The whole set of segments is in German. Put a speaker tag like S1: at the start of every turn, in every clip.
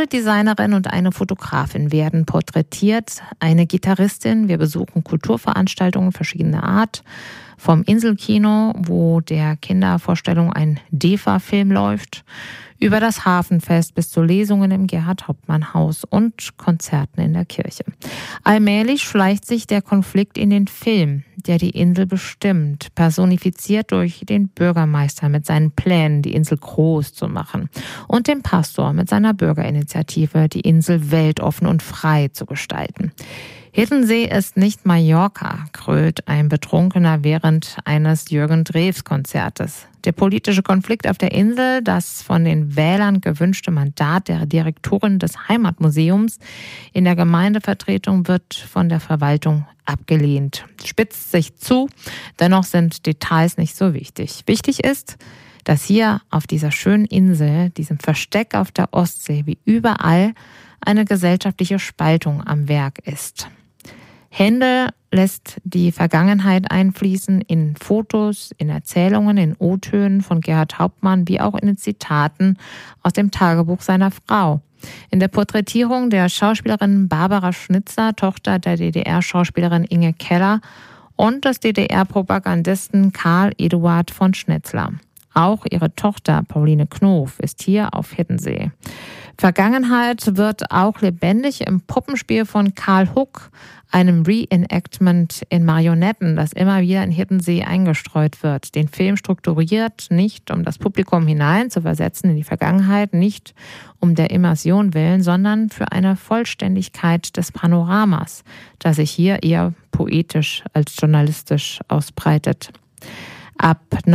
S1: Modedesignerin und eine Fotografin werden porträtiert, eine Gitarristin. Wir besuchen Kulturveranstaltungen verschiedener Art. Vom Inselkino, wo der Kindervorstellung ein DEFA-Film läuft, über das Hafenfest bis zu Lesungen im Gerhard-Hauptmann-Haus und Konzerten in der Kirche. Allmählich schleicht sich der Konflikt in den Film, der die Insel bestimmt, personifiziert durch den Bürgermeister mit seinen Plänen, die Insel groß zu machen, und den Pastor mit seiner Bürgerinitiative, die Insel weltoffen und frei zu gestalten. Hiddensee ist nicht Mallorca, krölt ein Betrunkener während eines Jürgen Drews-Konzertes. Der politische Konflikt auf der Insel, das von den Wählern gewünschte Mandat der Direktorin des Heimatmuseums in der Gemeindevertretung, wird von der Verwaltung abgelehnt. Spitzt sich zu, dennoch sind Details nicht so wichtig. Wichtig ist, dass hier auf dieser schönen Insel, diesem Versteck auf der Ostsee, wie überall eine gesellschaftliche Spaltung am Werk ist. Händel lässt die Vergangenheit einfließen in Fotos, in Erzählungen, in O-Tönen von Gerhard Hauptmann, wie auch in den Zitaten aus dem Tagebuch seiner Frau. In der Porträtierung der Schauspielerin Barbara Schnitzer, Tochter der DDR-Schauspielerin Inge Keller, und des DDR-Propagandisten Karl Eduard von Schnitzler. Auch ihre Tochter Pauline Knof ist hier auf Hiddensee. Vergangenheit wird auch lebendig im Puppenspiel von Karl Huck, einem Reenactment in Marionetten, das immer wieder in Hiddensee eingestreut wird. Den Film strukturiert, nicht um das Publikum hinein zu versetzen in die Vergangenheit, nicht um der Immersion willen, sondern für eine Vollständigkeit des Panoramas, das sich hier eher poetisch als journalistisch ausbreitet. Ab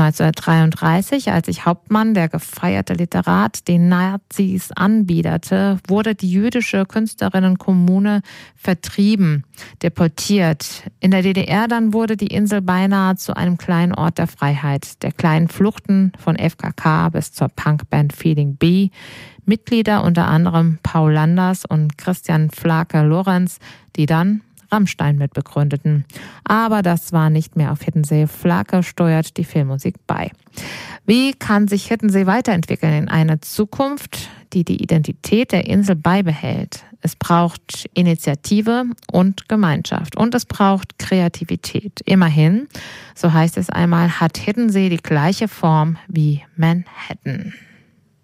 S1: 1933, als sich Hauptmann, der gefeierte Literat, den Nazis anbiederte, wurde die jüdische Künstlerinnenkommune vertrieben, deportiert. In der DDR dann wurde die Insel beinahe zu einem kleinen Ort der Freiheit, der kleinen Fluchten von FKK bis zur Punkband Feeling B. Mitglieder unter anderem Paul Landers und Christian Flake-Lorenz, die dann Rammstein mitbegründeten. Aber das war nicht mehr auf Hiddensee. Flake steuert die Filmmusik bei. Wie kann sich Hiddensee weiterentwickeln in eine Zukunft, die die Identität der Insel beibehält? Es braucht Initiative und Gemeinschaft und es braucht Kreativität. Immerhin, so heißt es einmal, hat Hiddensee die gleiche Form wie Manhattan.